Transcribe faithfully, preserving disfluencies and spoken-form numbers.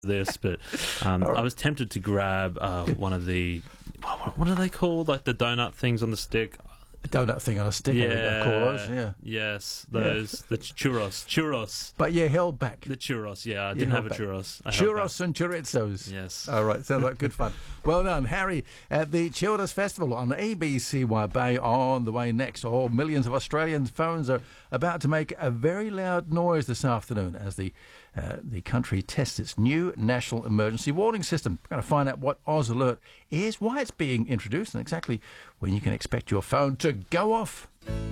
this, but um, I was tempted to grab uh, one of the what, what are they called? Like the donut things on the stick. A donut thing on a stick, Yeah, I call those, yeah. Yes, those the churros, churros. But you held back. The churros, yeah. I You didn't have held a back. churros. I held Churros and chorizos. Yes. All right, sounds like good fun. Well done, Harry, at the Childers Festival on A B C Y Bay on the way next. Oh, millions of Australians' phones are about to make a very loud noise this afternoon as the uh, the country tests its new national emergency warning system. We're going to find out what Oz Alert is, why it's being introduced, and exactly when you can expect your phone to go off.